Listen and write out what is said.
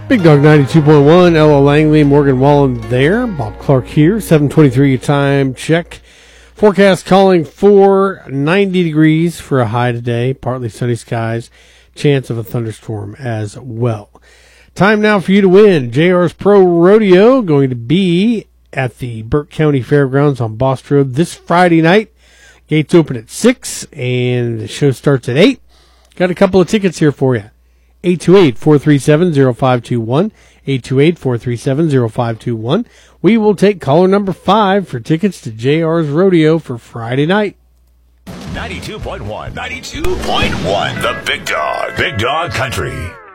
Big Dog 92.1, Ella Langley, Morgan Wallen there. Bob Clark here, 7:23 time check. Forecast calling for 90 degrees for a high today. Partly sunny skies. Chance of a thunderstorm as well. Time now for you to win. JR's Pro Rodeo going to be at the Burke County Fairgrounds on Boss Road this Friday night. Gates open at 6 and the show starts at 8. Got a couple of tickets here for you. 828-437-0521, 828-437-0521. We will take caller number 5 for tickets to JR's Rodeo for Friday night. 92.1, the Big Dog Country.